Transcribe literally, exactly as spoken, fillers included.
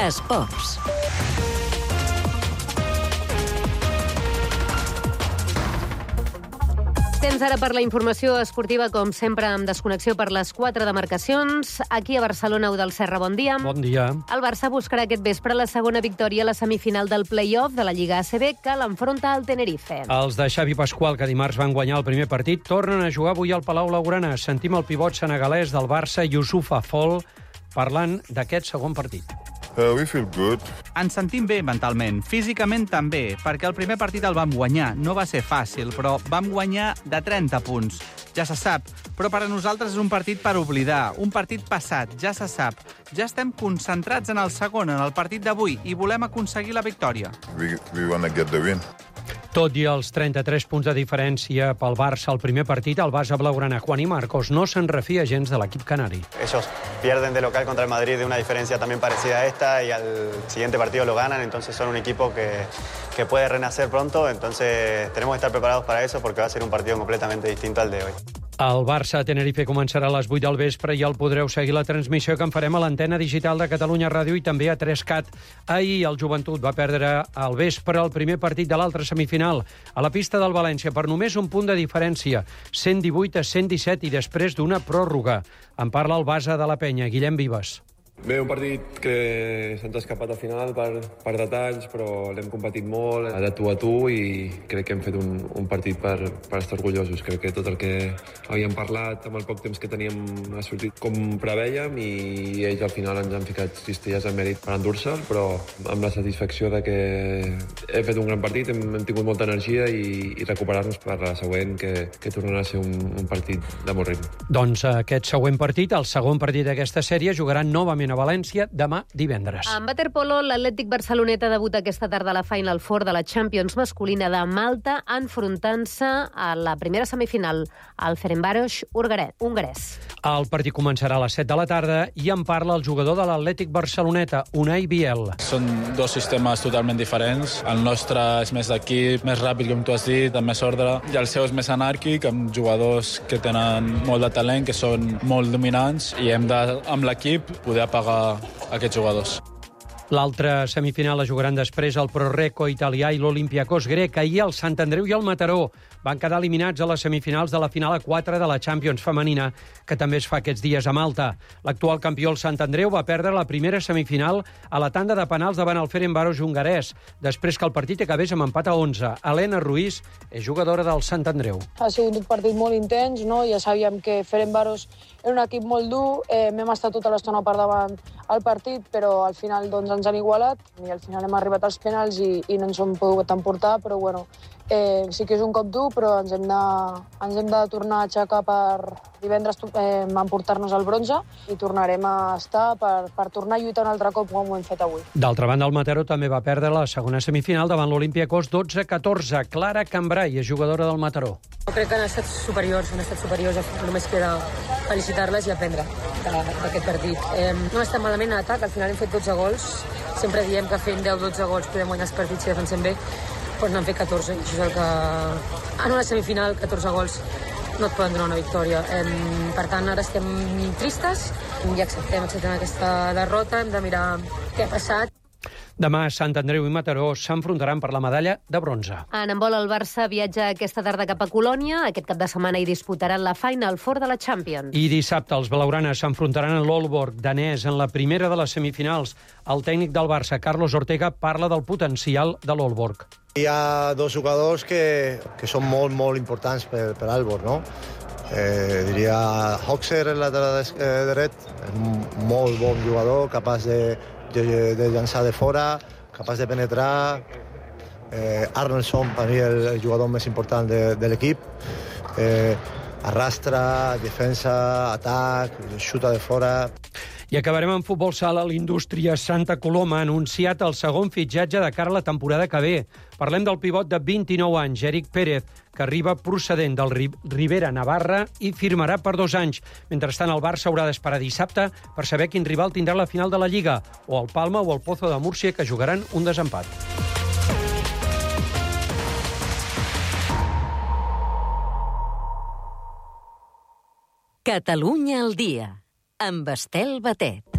Esports. Temps ara per la informació esportiva, com sempre, amb desconnexió per les quatre demarcacions. Aquí a Barcelona, Eudald Serra, bon dia. Bon dia. El Barça buscarà aquest vespre la segona victòria a la semifinal del play-off de la Lliga A C B, que l'enfronta al Tenerife. Els de Xavi Pasqual, que dimarts van guanyar el primer partit, tornen a jugar avui al Palau Blaugrana. Sentim el pivot senegalès del Barça, Youssouf Afol, parlant d'aquest segon partit. Uh, we feel good. Ens sentim bé mentalment, físicament també, perquè el primer partit el vam guanyar. No va ser fàcil, però vam guanyar de trenta punts. Ja se sap, però per a nosaltres és un partit per oblidar, un partit passat, ja se sap. Ja estem concentrats en el segon, en el partit d'avui, i volem aconseguir la victòria. We, we want to get the win. Tot i els trenta-tres punts de diferència pel Barça al primer partit, el base blaugrana Juan y Marcos no se'n refia gens de l'equip canari. Ellos pierden de local contra el Madrid de una diferencia también parecida a esta y al siguiente partido lo ganan, entonces son un equipo que, que puede renacer pronto, entonces tenemos que estar preparados para eso porque va a ser un partido completamente distinto al de hoy. El Barça-Tenerife començarà a les vuit del vespre i el podreu seguir la transmissió que en farem a l'antena digital de Catalunya Ràdio i també a tres cat. Ahir el Joventut va perdre al vespre el primer partit de l'altra semifinal a la pista del València per només un punt de diferència, cent divuit a cent disset, i després d'una pròrroga. En parla el base de la Penya, Guillem Vives. Bé, un partit que se'ns ha escapat al final per, per detalls, però l'hem competit molt, de tu a tu, i crec que hem fet un, un partit per, per estar orgullosos. Crec que tot el que havíem parlat amb el poc temps que teníem ha sortit com prevèiem, i ells al final ens han ficat cistelles en mèrit per endur-se'l, però amb la satisfacció de que he fet un gran partit, hem, hem tingut molta energia i, i recuperar-nos per la següent, que, que tornarà a ser un, un partit de molt ritme. Doncs aquest següent partit, el segon partit d'aquesta sèrie, jugaran novament a València demà divendres. En waterpolo, l'Atlètic Barceloneta debuta aquesta tarda a la Final Four de la Champions masculina de Malta, enfrontant-se a la primera semifinal, al Ferencváros hongarès. El partit començarà a les set de la tarda i en parla el jugador de l'Atlètic Barceloneta, Unai Biel. Són dos sistemes totalment diferents. El nostre és més d'equip, més ràpid, com tu has dit, amb més ordre, i el seu és més anàrquic, amb jugadors que tenen molt de talent, que són molt dominants, i hem de, amb l'equip, poder apagar aquests jugadors. L'altra semifinal la jugaran després el Proreco italià i l'Olympiacos grec. Ahir el Sant Andreu i el Mataró van quedar eliminats a les semifinals de la final a quatre de la Champions femenina, que també es fa aquests dies a Malta. L'actual campió, el Sant Andreu, va perdre la primera semifinal a la tanda de penals davant el Ferencváros hongarès, després que el partit acabés amb empat a onze. Helena Ruiz és jugadora del Sant Andreu. Ha sigut un partit molt intens, no? Ja sabíem que Ferencváros era un equip molt dur, eh, hem estat tota l'estona per davant al partit, però al final doncs, ens han igualat i al final hem arribat als penals i, i no ens hem pogut emportar, però bueno, eh, sí que és un cop dur, però ens hem de, ens hem de tornar a aixecar per divendres eh, emportar-nos el bronze i tornarem a estar per, per tornar a lluitar un altre cop com ho hem fet avui. D'altra banda, el Mataró també va perdre la segona semifinal davant l'Olympiacos dotze a catorze. Clara Cambrai és jugadora del Mataró. Crec que han estat superiors, han estat superiors, només queda felicitar-les i aprendre d'aquest partit. Eh, no ha estat malament en atac, al final hem fet dotze gols, sempre diem que fent deu dotze gols podem guanyar els partits si defensem bé, però n'han fet catorze, això és el que... En una semifinal, catorze gols no et poden donar una victòria. Eh, per tant, ara estem tristes i acceptem, acceptem aquesta derrota, hem de mirar què ha passat. Demà, Sant Andreu i Mataró s'enfrontaran per la medalla de bronze. En handbol, el Barça viatja aquesta tarda cap a Colònia. Aquest cap de setmana hi disputaran la Final Four de la Champions. I dissabte els blaugranes s'enfrontaran a l'Aalborg danès en la primera de les semifinals. El tècnic del Barça, Carlos Ortega, parla del potencial de l'Aalborg. Hi ha dos jugadors que, que són molt, molt importants per, per Aalborg, no? Eh, diria Hoxer, el lateral dret, un molt bon jugador, capaç de De, de llançar de fora, capaç de penetrar. Eh, Arnoldsson, per mi, el, el jugador més important de, de l'equip. Eh, arrastra, defensa, atac, xuta de fora. I acabarem amb futbol sala. L'Indústria Santa Coloma ha anunciat el segon fitxatge de cara a la temporada que ve. Parlem del pivot de vint-i-nou anys, Eric Pérez, que arriba procedent del Ribera Navarra i firmarà per dos anys. Mentrestant, el Barça haurà d'esperar dissabte per saber quin rival tindrà la final de la Lliga, o el Palma o el Pozo de Múrcia, que jugaran un desempat. Catalunya al dia, amb Estel Batet.